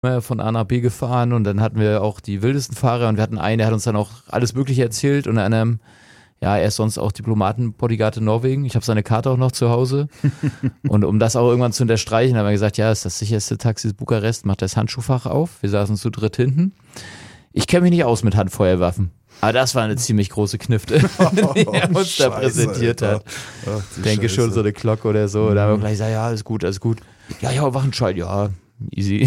von A nach B gefahren und dann hatten wir auch die wildesten Fahrer und wir hatten einen, der hat uns dann auch alles Mögliche erzählt und einem, ja, er ist sonst auch Diplomaten-Bodyguard in Norwegen. Ich habe seine Karte auch noch zu Hause. Und um das auch irgendwann zu unterstreichen, haben wir gesagt, ja, ist das sicherste Taxi in Bukarest, macht das Handschuhfach auf. Wir saßen zu dritt hinten. Ich kenne mich nicht aus mit Handfeuerwaffen. Aber das war eine ziemlich große Knifte, die er uns da präsentiert hat. Ach, denke Scheiße. schon so eine Glocke oder so. Da haben wir gleich gesagt, ja, alles gut, alles gut. Ja, Wachenscheid, ja, easy.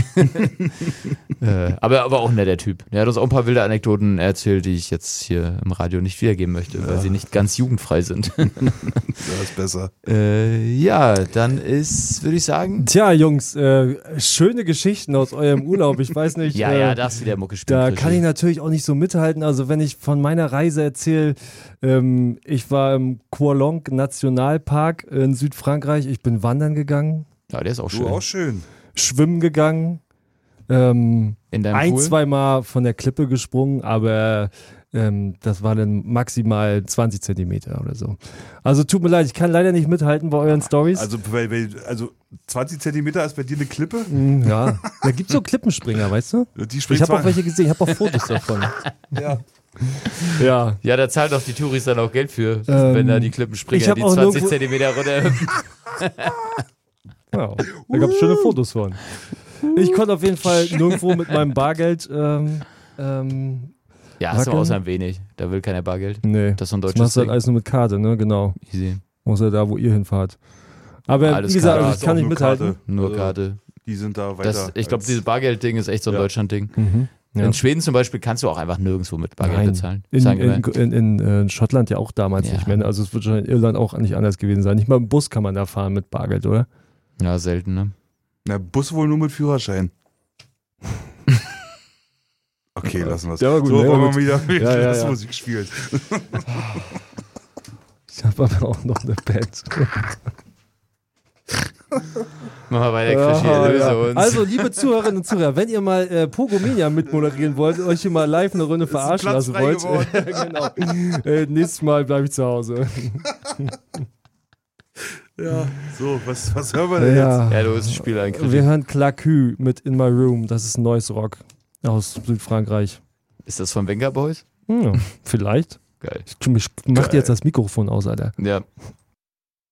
aber auch ein netter Typ. Er hat uns auch ein paar wilde Anekdoten erzählt, die ich jetzt hier im Radio nicht wiedergeben möchte, weil sie nicht ganz jugendfrei sind. Das ist besser. Ja, dann würde ich sagen. Tja, Jungs, schöne Geschichten aus eurem Urlaub. Ich weiß nicht. Ja, das wieder Mucke spielt. Da kann ich natürlich auch nicht so mithalten. Also wenn ich von meiner Reise erzähle, ich war im Koh-Long Nationalpark in Südfrankreich. Ich bin wandern gegangen. Ja, der ist auch schön. Du auch schön. Schwimmen gegangen. In deinem Pool? Zweimal von der Klippe gesprungen, aber das war dann maximal 20 Zentimeter oder so. Also tut mir leid, ich kann leider nicht mithalten bei euren Stories. Also 20 Zentimeter ist bei dir eine Klippe? Ja, da gibt es so Klippenspringer, weißt du? Die Ich habe auch welche gesehen, ich habe auch Fotos davon. Ja. Ja, da zahlt doch die Touris dann auch Geld für, wenn da die Klippenspringer die 20 Zentimeter runter. Ja, da gab es schöne Fotos von. Ich konnte auf jeden Fall nirgendwo mit meinem Bargeld Ja, hast du außer ein wenig. Da will keiner Bargeld. Nee, das ist so ein das deutsches machst du halt Ding. alles nur mit Karte, ne? Genau. Easy. Außer da, wo ihr hinfahrt. Aber Alles wie gesagt, Karte. also ich kann nicht Nur mithalten. Karte. Nur Also, Karte. Die sind da weiter. Ich glaube, dieses Bargeld-Ding ist echt so ein Deutschland-Ding. Ja. In Schweden zum Beispiel kannst du auch einfach nirgendwo mit Bargeld Nein. bezahlen. In Schottland ja auch damals Ja. nicht mehr. Also es wird schon in Irland auch nicht anders gewesen sein. Nicht mal im Bus kann man da fahren mit Bargeld, oder? Ja, selten, ne? Na, Bus wohl nur mit Führerschein. Okay, lassen wir es. Ja, war gut, so, ja, wollen gut. wir wieder Ja. das Musik spielt. Ich habe aber auch noch eine Band. Mach mal weiter, Krischi, löse uns. Also, liebe Zuhörerinnen und Zuhörer, wenn ihr mal Pogomania mitmoderieren wollt, euch hier mal live eine Runde verarschen Platz lassen wollt, frei genau. Nächstes Mal bleibe ich zu Hause. Ja, so, was hören wir denn jetzt? Ja, los, Spiel ein, Krischi. Wir hören Clacu mit In My Room. Das ist Noise Rock aus Südfrankreich. Ist das von Venga Boys? Ja, vielleicht. Geil. Ich mach dir jetzt das Mikrofon aus, Alter. Ja.